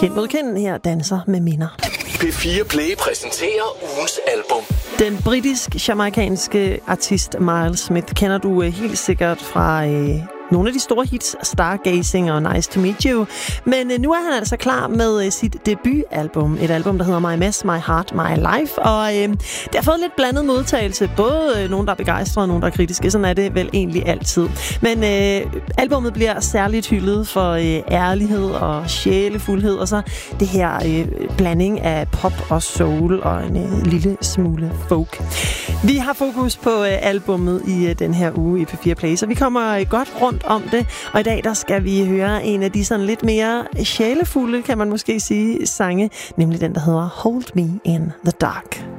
Kind mod kind her danser med minder. P4 Play præsenterer ugens album. Den britisk-jamaikanske artist Miles Smith kender du helt sikkert fra nogle af de store hits, Stargazing og Nice to Meet You. Men nu er han altså klar med sit debutalbum. Et album, der hedder My Mess, My Heart, My Life. Og det har fået lidt blandet modtagelse. Både nogen, der er begejstrede og nogen, der er kritiske. Sådan er det vel egentlig altid. Men albummet bliver særligt hyldet for ærlighed og sjælefuldhed. Og så det her blanding af pop og soul og en lille smule folk. Vi har fokus på albummet i den her uge i P4 Play, så vi kommer godt rundt om det. Og i dag der skal vi høre en af de sådan lidt mere sjælefulde, kan man måske sige, sange, nemlig den, der hedder Hold Me in the Dark.